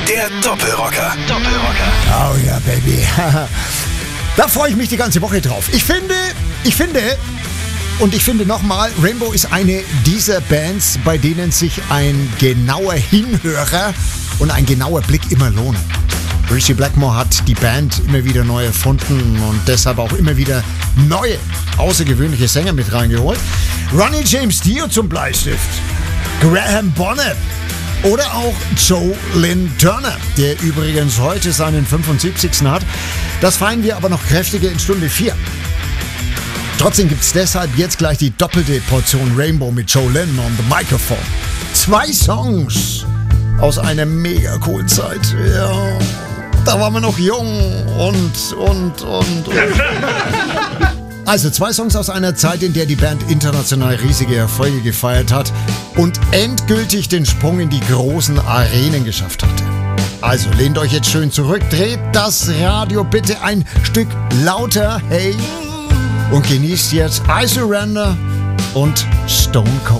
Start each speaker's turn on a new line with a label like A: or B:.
A: Der Doppelrocker.
B: Oh ja, Baby. Da freue ich mich die ganze Woche drauf. Ich finde nochmal, Rainbow ist eine dieser Bands, bei denen sich ein genauer Hinhörer und ein genauer Blick immer lohnen. Ritchie Blackmore hat die Band immer wieder neu erfunden und deshalb auch immer wieder neue, außergewöhnliche Sänger mit reingeholt. Ronnie James Dio zum Bleistift, Graham Bonnet oder auch Joe Lynn Turner, der übrigens heute seinen 75. hat. Das feiern wir aber noch kräftiger in Stunde 4. Trotzdem gibt's deshalb jetzt gleich die doppelte Portion Rainbow mit Joe Lynn on the Microphone. 2 Songs aus einer mega coolen Zeit. Ja, da waren wir noch jung und. Also 2 Songs aus einer Zeit, in der die Band international riesige Erfolge gefeiert hat und endgültig den Sprung in die großen Arenen geschafft hatte. Also lehnt euch jetzt schön zurück, dreht das Radio bitte ein Stück lauter, hey, und genießt jetzt I Surrender und Stone Cold.